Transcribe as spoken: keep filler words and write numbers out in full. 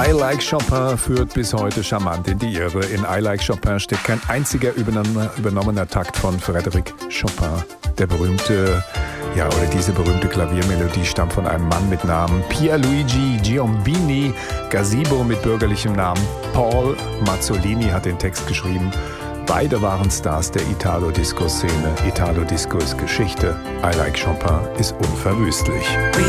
I Like Chopin führt bis heute charmant in die Irre. In I Like Chopin steht kein einziger übernommener Takt von Frédéric Chopin. Der berühmte, ja, oder diese berühmte Klaviermelodie stammt von einem Mann mit Namen Pierluigi Giombini Gazzibo mit bürgerlichem Namen Paul Mazzolini hat den Text geschrieben. Beide waren Stars der Italo-Disco-Szene. Italo-Disco ist Geschichte. I Like Chopin ist unverwüstlich.